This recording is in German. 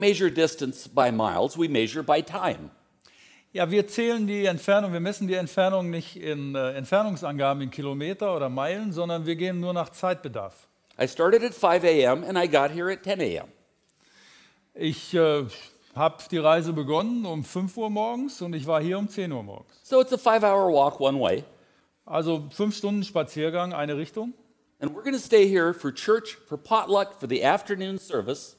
measure distance by miles, we measure by time. Ja, wir zählen die Entfernung, wir messen die Entfernung nicht in Entfernungsangaben in Kilometer oder Meilen, sondern wir gehen nur nach Zeitbedarf. I started at 5 a.m. and I got here at 10 a.m. Ich habe die Reise begonnen um 5 Uhr morgens und ich war hier um 10 Uhr morgens. So it's a 5-hour walk one way. Also 5 Stunden Spaziergang, eine Richtung. And we're going to stay here for church, for potluck, for the afternoon service.